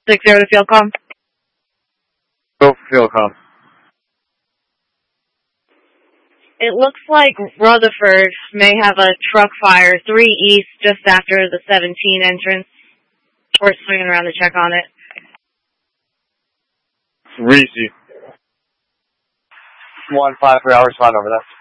60 to field com. Go for field com. It looks like Rutherford may have a truck fire 3 east just after the 17 entrance. We're swinging around to check on it. Reese. 1-5 for hours, 5 over that.